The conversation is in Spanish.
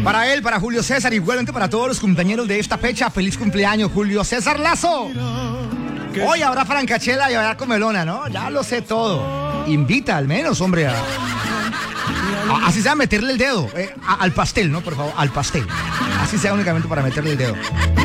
Para él, para Julio César, igualmente para todos los compañeros de esta fecha. Feliz cumpleaños, Julio César Lazo. Hoy habrá francachela y habrá comelona, ¿no? Ya lo sé todo. Invita al menos, hombre, así sea meterle el dedo al pastel, ¿no? Por favor, al pastel. Así sea únicamente para meterle el dedo.